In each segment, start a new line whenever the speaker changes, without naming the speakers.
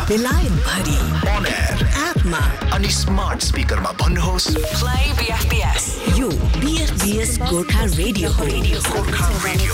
बेलायत भरि
on air
एपमा
अनि स्मार्ट स्पिकरमा भन्नुहोस्
प्ले बीएफबीएस। यो बीएफबीएस गोर्खा रेडियो हो।
गोर्खा रेडियो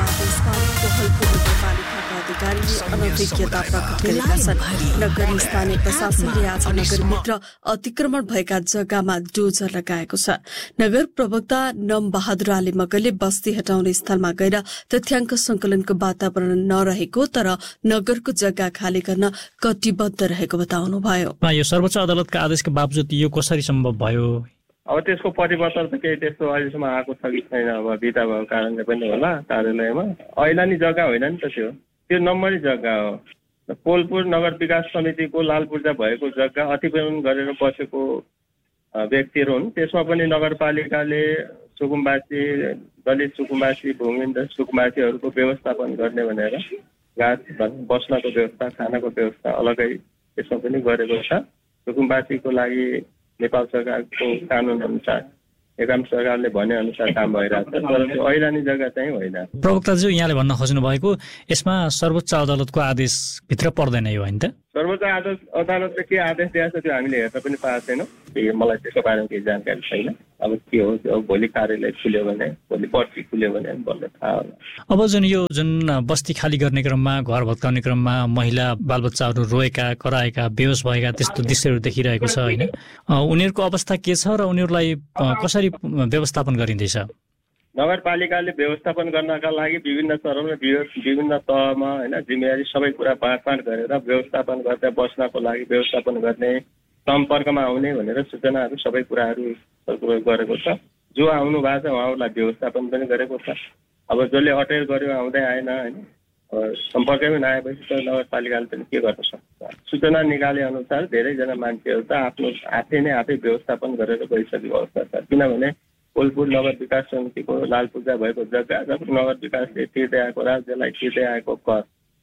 अधिकारीले अनभिज्ञता प्रकट गरेका छन्। नगरी स्थानीय प्रशासनले आज नगरभित्र अतिक्रमण भएका जग्गामा डोजर लगाएको छ। नगर प्रवक्ता नम बहादुर आले मगरले बस्ती हटाउने स्थलमा गएर तथ्याङ्क संकलनको वातावरण नरहेको तर नगरको जग्गा खाली गर्न कटिबद्ध रहेको बताउनुभयो।
यो सर्वोच्च अदालतका आदेशको बावजुद यो कसरी सम्भव भयो?
अब त्यसको परिवर्तन त केही त्यस्तो अहिलेसम्म आएको छ कि छैन, अब बिदा भएको कारणले पनि होला। कार्यालयमा ऐलानी जग्गा होइन नि त, त्यो नम्बरी जग्गा हो। कोलपुर नगर विकास समितिको लालपूर्जा भएको जग्गा अतिक्रमण गरेर बसेको व्यक्तिहरू हुन्। त्यसमा पनि नगरपालिकाले सुकुम्बासी, दलित सुकुम्बासी, भूमिहीन सुकुम्बासीहरूको व्यवस्थापन गर्ने भनेर घाँस बस्नको व्यवस्था, खानाको व्यवस्था अलगै त्यसमा पनि गरेको छ। सुकुम्बासीको लागि नेपाल सरकारको कानुन अनुसार एकाम सरकारले भने अनुसार काम भइरहेको छ, तर त्यो ऐलानी जग्गा चाहिँ होइन।
प्रवक्ताज्यू, यहाँले भन्न खोज्नु भएको यसमा सर्वोच्च अदालतको आदेश भित्र पर्दैन यो होइन त?
सर्वोच्च अदालतले के आदेश दिएको छ त्यो हामीले हेर्न पनि पाएको छैनौँ। मलाई त्यसको बारेमा केही जानकारी छैन। अब के हो त्यो भोलि कार्यालय खुल्यो भने, भोलि पर्ची खुल्यो भने बल्ल थाहा होला।
अब जुन बस्ती खाली गर्ने क्रममा, घर भत्काउने क्रममा महिला बालबच्चाहरू रोएका, कराएका, बेहोस भएका त्यस्तो दृश्यहरू देखिरहेको छ होइन? उनीहरूको अवस्था के छ र उनीहरूलाई कसरी व्यवस्थापन गरिँदैछ?
नगरपालिकाले व्यवस्थापन गर्नका लागि विभिन्न चरणमा, विभिन्न तहमा होइन जिम्मेवारी सबै कुरा बाँडफाँड गरेर व्यवस्थापन गर्दै बस्नको लागि व्यवस्थापन गर्ने, सम्पर्कमा आउने भनेर सूचनाहरू सबै कुराहरू गरेको छ। जो आउनु भएको छ उहाँहरूलाई व्यवस्थापन पनि गरेको छ। अब जसले अटेर गर्यो आउँदै आएन होइन, सम्पर्कमै नआएपछि त नगरपालिकाले पनि के गर्न सक्छ? सूचना निकाले अनुसार धेरैजना मान्छेहरू त आफ्नो आफै व्यवस्थापन गरेर गइसकेको अवस्था छ। किनभने कोलपुर नगर विकास समितिको लालपूर्जा भएको जग्गा जब नगर विकासले तिर्दै आएको, राज्यलाई तिर्दै आएको कर,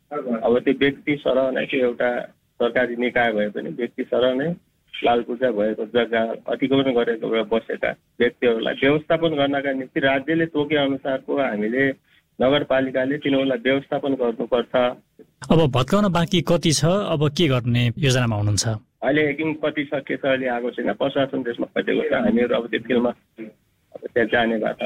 अब त्यो व्यक्ति सरह नै त्यो एउटा सरकारी निकाय भए पनि व्यक्ति सरह नै लालपूर्जा भएको जग्गा अतिक्रमण गरेको बसेका व्यक्तिहरूलाई व्यवस्थापन गर्नका निम्ति राज्यले तोके अनुसारको हामीले नगरपालिकाले तिनीहरूलाई व्यवस्थापन गर्नुपर्छ।
अब भत्काउन बाँकी कति छ? अब के गर्ने योजनामा हुनुहुन्छ?
अहिले एकदिन कति सकिएछ अहिले आएको छैन, प्रशासन त्यसमा खटेको छ। हामीहरू अब त्यो फिल्डमा त्यहाँ जाने बाटो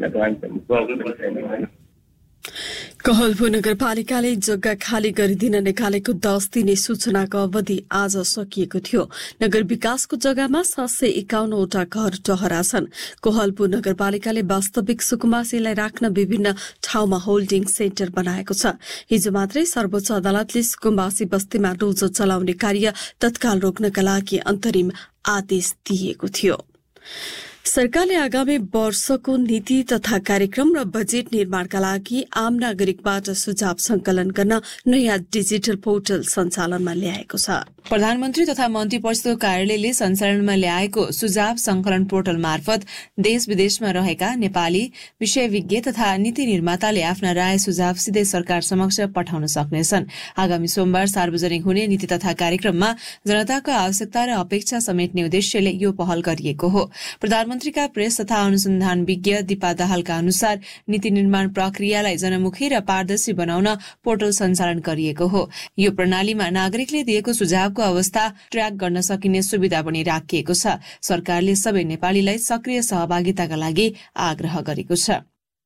छैन।
कहलपुर नगरपालिकाले जग्गा खाली गरिदिन निकालेको 10 दिने सूचनाको अवधि आज सकिएको थियो। नगर विकासको जग्गामा 751 वटा घर टहरा छन्। कोहलपुर नगरपालिकाले वास्तविक सुकुम्बासीलाई राख्न विभिन्न ठाउँमा होल्डिङ सेन्टर बनाएको छ। हिजो मात्रै सर्वोच्च अदालतले सुकुम्बासी बस्तीमा डोजर चलाउने कार्य तत्काल रोक्नका लागि अन्तरिम आदेश दिएको थियो। सरकारले आगामी वर्षको नीति तथा कार्यक्रम र बजेट निर्माणका लागि आम नागरिकबाट सुझाव संकलन गर्न नयाँ डिजिटल पोर्टल सञ्चालनमा ल्याएको छ। प्रधानमन्त्री तथा मन्त्री परिषदको कार्यालयले सञ्चालनमा ल्याएको सुझाव संकलन पोर्टल मार्फत देश विदेशमा रहेका नेपाली विषयविज्ञ तथा नीति निर्माताले आफ्ना राय सुझाव सिधै सरकार समक्ष पठाउन सक्नेछन्। आगामी सोमबार सार्वजनिक हुने नीति तथा कार्यक्रममा जनताको आवश्यकता र अपेक्षा समेट्ने उद्देश्यले यो पहल गरिएको हो। प्रधानमन्त्रीका प्रेस तथा अनुसन्धान विज्ञ दीपा दाहालका अनुसार नीति निर्माण प्रक्रियालाई जनमुखी र पारदर्शी बनाउन पोर्टल सञ्चालन गरिएको हो। यो प्रणालीमा नागरिकले दिएको सुझावको अवस्था ट्र्याक गर्न सकिने सुविधा पनि राखिएको छ। सरकारले सबै नेपालीलाई सक्रिय सहभागिताका लागि आग्रह गरेको छ।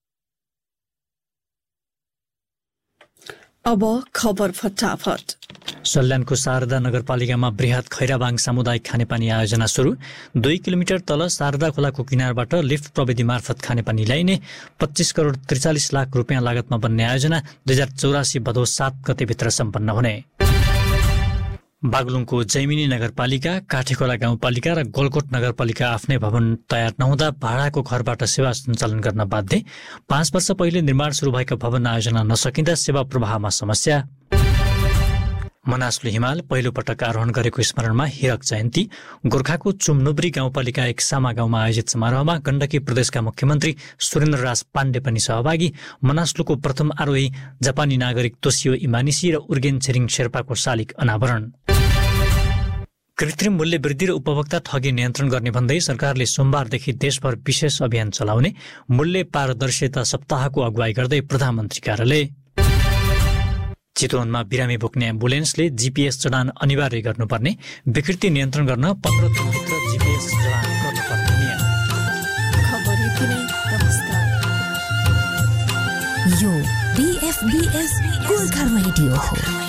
अब खबर फटाफट।
सल्यानको शारदा नगरपालिकामा बृहत खैराबाङ सामुदायिक खानेपानी आयोजना सुरु। 2 किलोमिटर तल शारदा खोलाको किनारबाट लिफ्ट प्रविधि मार्फत खानेपानी ल्याइने 25 करोड 43 लाख रुपियाँ लागतमा बन्ने आयोजना 2084 भदौ 7 गतेभित्र सम्पन्न हुने। बागलुङको जैमिनी नगरपालिका, काठेखोला गाउँपालिका र गोलकोट नगरपालिका आफ्नै भवन तयार नहुँदा भाडाको घरबाट सेवा सञ्चालन गर्न बाध्य। 5 वर्ष पहिले निर्माण सुरु भएका भवन आयोजना नसकिँदा सेवा प्रवाहमा समस्या। मनासलु हिमाल पहिलो पटक आरोहण गरेको स्मरणमा हिरक जयन्ती। गोर्खाको चुम्नुब्री गाउँपालिका 1 सामा गाउँमा आयोजित समारोहमा गण्डकी प्रदेशका मुख्यमन्त्री सुरेन्द्र राज पाण्डे पनि सहभागी। मनासलुको प्रथम आरोही जापानी नागरिक तोसियो इमानिसी र उर्गेन छिरिङ शेर्पाको शालिग अनावरण। कृत्रिम मूल्य वृद्धि र उपभोक्ता ठगी नियन्त्रण गर्ने भन्दै सरकारले सोमबारदेखि देशभर विशेष अभियान चलाउने। मूल्य पारदर्शिता सप्ताहको अगुवाई गर्दै प्रधानमन्त्री कार्यालय। चितवनमा बिरामी बोक्ने एम्बुलेन्सले जीपीएस जडान अनिवार्य गर्नुपर्ने, विकृति नियन्त्रण गर्न 15 दिनभित्र जीपीएस जडान गर्नुपर्ने नियम।
खबर यति नै, नमस्कार।
यो BFBS गोर्खा रेडियो हो।